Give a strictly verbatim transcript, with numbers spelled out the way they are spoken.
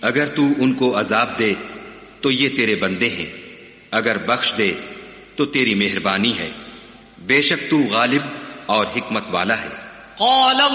अगर तू उनको अजाब दे तो ये तेरे बंदे हैं, अगर बख्श दे तो तेरी मेहरबानी है, बेशक तू गालिब और हिकमत वाला है।